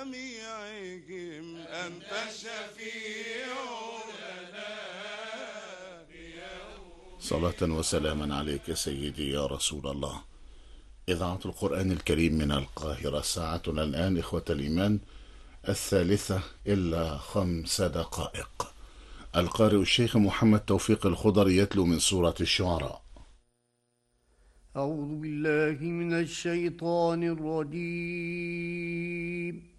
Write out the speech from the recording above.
جميعهم أنت الشفيع لنا. صلاة وسلاما عليك سيدي يا رسول الله. إذاعة القرآن الكريم من القاهرة، ساعتنا الآن إخوة الإيمان 3:05. القارئ الشيخ محمد توفيق الخضر يتلو من سورة الشعراء. أعوذ بالله من الشيطان الرجيم.